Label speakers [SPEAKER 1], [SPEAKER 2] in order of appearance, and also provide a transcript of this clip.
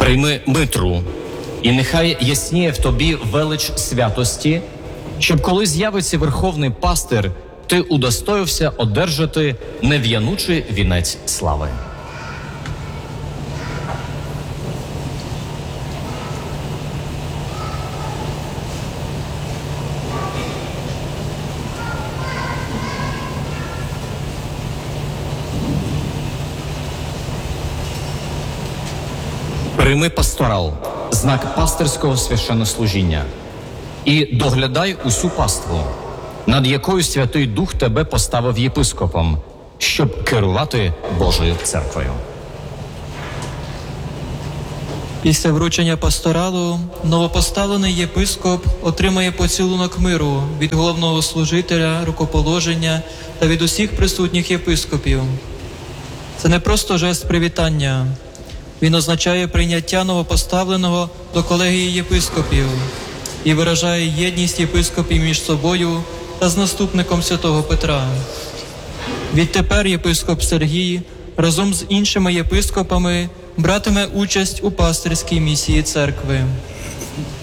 [SPEAKER 1] Прийми Митру, і нехай ясніє в тобі велич святості, щоб коли з'явиться верховний пастир, ти удостоївся одержати нев'янучий вінець слави. Прийми пасторал, знак пастирського священнослужіння, і доглядай усю паству, над якою Святий Дух тебе поставив єпископом, щоб керувати Божою церквою.
[SPEAKER 2] Після вручення пасторалу новопоставлений єпископ отримає поцілунок миру від головного служителя, рукоположення та від усіх присутніх єпископів. Це не просто жест привітання. Він означає прийняття новопоставленого до колегії єпископів і виражає єдність єпископів між собою та з наступником святого Петра. Відтепер єпископ Сергій разом з іншими єпископами братиме участь у пастирській місії церкви.